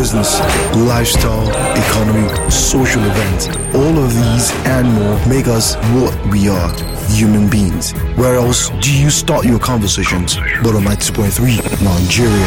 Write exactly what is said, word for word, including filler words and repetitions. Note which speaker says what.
Speaker 1: business, lifestyle, economy, social events. All of these and more make us what we are, human beings. Where else do you start your conversations but on ninety-two point three Nigeria?